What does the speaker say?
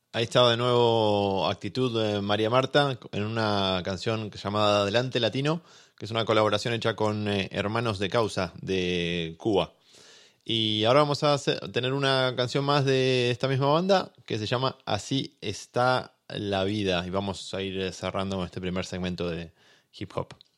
Ahí estaba de nuevo Actitud de María Marta en una canción llamada Adelante Latino, que es una colaboración hecha con Hermanos de Causa de Cuba. Y ahora vamos a tener una canción más de esta misma banda que se llama Así está la vida. Y vamos a ir cerrando este primer segmento de hip hop.